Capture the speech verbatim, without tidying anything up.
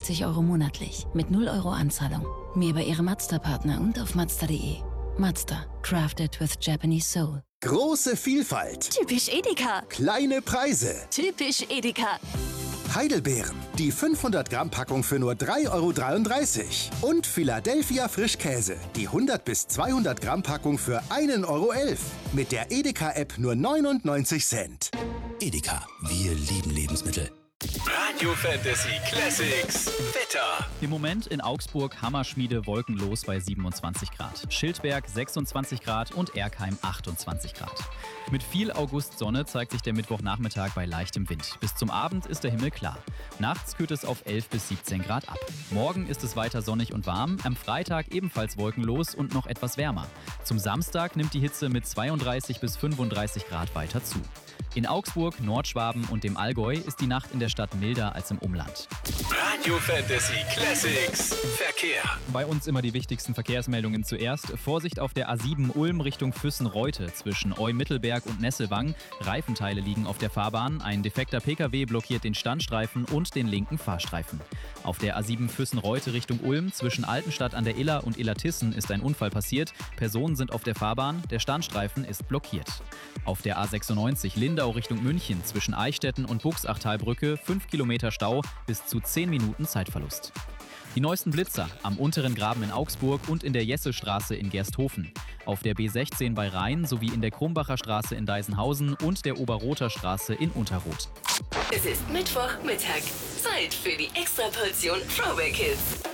neunundneunzig Euro monatlich mit null Euro Anzahlung. Mehr bei Ihrem Mazda-Partner und auf Mazda punkt de. Mazda. Crafted with Japanese Soul. Große Vielfalt. Typisch Edeka. Kleine Preise. Typisch Edeka. Heidelbeeren. Die fünfhundert Gramm Packung für nur drei Euro dreiunddreißig. Und Philadelphia Frischkäse. Die hundert bis zweihundert Gramm Packung für ein Euro elf. Mit der Edeka-App nur neunundneunzig Cent. Edeka. Wir lieben Lebensmittel. Radio Fantasy Classics. Wetter. Im Moment in Augsburg Hammerschmiede wolkenlos bei siebenundzwanzig Grad. Schildberg sechsundzwanzig Grad und Erkheim achtundzwanzig Grad. Mit viel Augustsonne zeigt sich der Mittwochnachmittag bei leichtem Wind. Bis zum Abend ist der Himmel klar. Nachts kühlt es auf elf bis siebzehn Grad ab. Morgen ist es weiter sonnig und warm, am Freitag ebenfalls wolkenlos und noch etwas wärmer. Zum Samstag nimmt die Hitze mit zweiunddreißig bis fünfunddreißig Grad weiter zu. In Augsburg, Nordschwaben und dem Allgäu ist die Nacht in der Stadt milder als im Umland. Radio Fantasy Classics. Verkehr. Bei uns immer die wichtigsten Verkehrsmeldungen zuerst. Vorsicht auf der A sieben Ulm Richtung Füssen-Reute zwischen Eu-Mittelberg und Nesselwang. Reifenteile liegen auf der Fahrbahn. Ein defekter Pkw blockiert den Standstreifen und den linken Fahrstreifen. Auf der A sieben Füssen-Reute Richtung Ulm zwischen Altenstadt an der Iller und Illertissen ist ein Unfall passiert. Personen sind auf der Fahrbahn. Der Standstreifen ist blockiert. Auf der A sechsundneunzig Lindau Richtung München zwischen Eichstätten und Buchsachtalbrücke fünf Kilometer Stau bis zu zehn Minuten Zeitverlust. Die neuesten Blitzer am unteren Graben in Augsburg und in der Jessestraße in Gersthofen. Auf der B sechzehn bei Rhein sowie in der Krumbacher Straße in Deisenhausen und der Oberrother Straße in Unterroth. Es ist Mittwochmittag. Zeit für die Extraportion Throwback Hits.